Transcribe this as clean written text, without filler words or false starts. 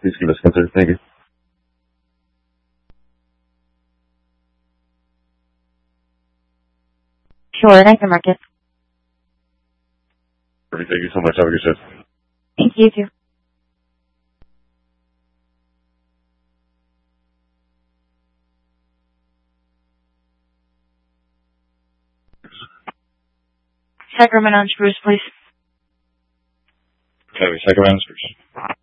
please give us consider. Thank you. Sure, thank you, Marcus. Perfect. Thank you so much. Have a good shift. Thank you too. Sacramento and Spruce, please. Okay, Sacramento Spruce.